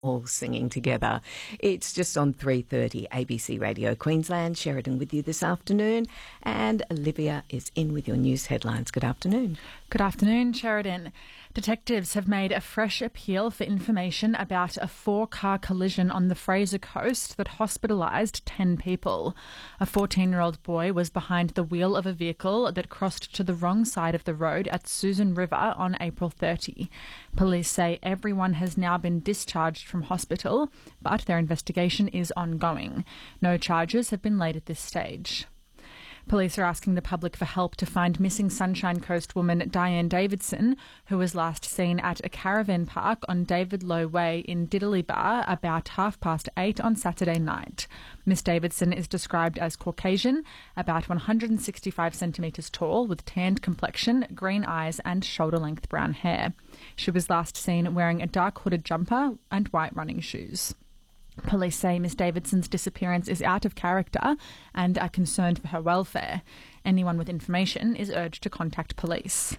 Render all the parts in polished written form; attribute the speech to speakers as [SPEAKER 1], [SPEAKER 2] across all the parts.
[SPEAKER 1] all singing together. It's just on 3:30 ABC Radio Queensland. Sheridan with you this afternoon, and Olivia is in with your news headlines. Good afternoon.
[SPEAKER 2] Good afternoon, Sheridan. Detectives have made a fresh appeal for information about a 4-car collision on the Fraser Coast that hospitalised 10 people. A 14-year-old boy was behind the wheel of a vehicle that crossed to the wrong side of the road at Susan River on April 30. Police say everyone has now been discharged from hospital, but their investigation is ongoing. No charges have been laid at this stage. Police are asking the public for help to find missing Sunshine Coast woman Diane Davidson, who was last seen at a caravan park on David Low Way in Diddley about 8:30 on Saturday night. Miss Davidson is described as Caucasian, about 165 centimetres tall, with tanned complexion, green eyes and shoulder-length brown hair. She was last seen wearing a dark hooded jumper and white running shoes. Police say Miss Davidson's disappearance is out of character and are concerned for her welfare. Anyone with information is urged to contact police.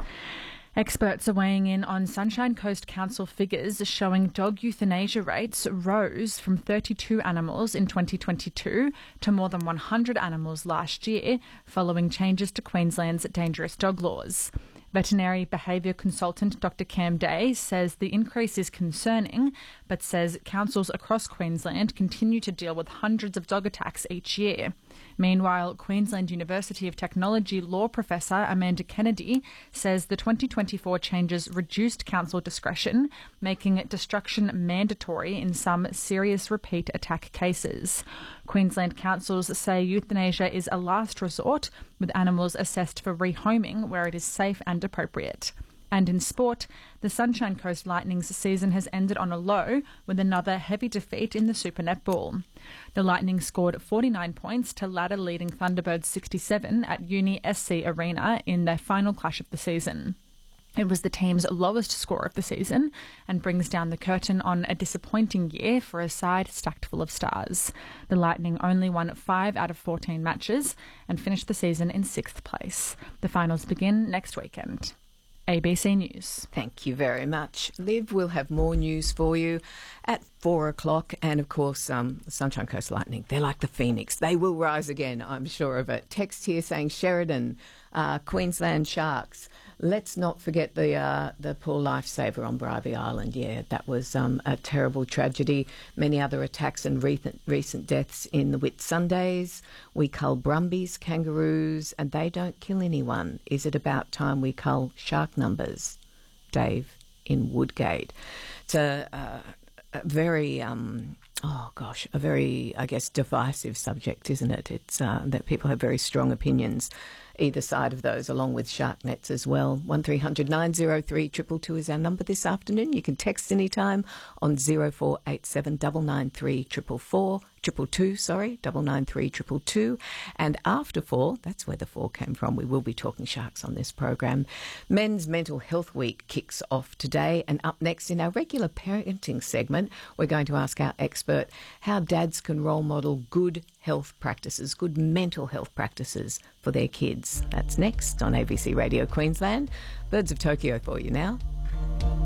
[SPEAKER 2] Experts are weighing in on Sunshine Coast Council figures showing dog euthanasia rates rose from 32 animals in 2022 to more than 100 animals last year, following changes to Queensland's dangerous dog laws. Veterinary behaviour consultant Dr Cam Day says the increase is concerning, but says councils across Queensland continue to deal with hundreds of dog attacks each year. Meanwhile, Queensland University of Technology law professor Amanda Kennedy says the 2024 changes reduced council discretion, making destruction mandatory in some serious repeat attack cases. Queensland councils say euthanasia is a last resort, with animals assessed for rehoming where it is safe and appropriate. And in sport, the Sunshine Coast Lightning's season has ended on a low with another heavy defeat in the Super Netball. The Lightning scored 49 points to ladder-leading Thunderbirds 67 at Uni SC Arena in their final clash of the season. It was the team's lowest score of the season and brings down the curtain on a disappointing year for a side stacked full of stars. The Lightning only won 5 out of 14 matches and finished the season in 6th place. The finals begin next weekend. ABC News.
[SPEAKER 1] Thank you very much, Liv. We'll have more news for you at 4 o'clock. And, of course, the Sunshine Coast Lightning, they're like the phoenix. They will rise again, I'm sure of it. Text here saying Sheridan, Queensland Sharks. Let's not forget the poor lifesaver on Bribie Island. Yeah, that was a terrible tragedy. Many other attacks and recent deaths in the Whitsundays. We cull brumbies, kangaroos, and they don't kill anyone. Is it about time we cull shark numbers? Dave in Woodgate. It's a very... a very, I guess, divisive subject, isn't it? It's that people have very strong opinions, either side of those, along with shark nets as well. 1300 903 222 is our number this afternoon. You can text anytime on 0487 993 444. 993 222. And after 4, that's where the 4 came from. We will be talking sharks on this program. Men's Mental Health Week kicks off today, and up next in our regular parenting segment, we're going to ask our expert how dads can role model good health practices, good mental health practices for their kids. That's next on ABC Radio Queensland. Birds of Tokyo for you now.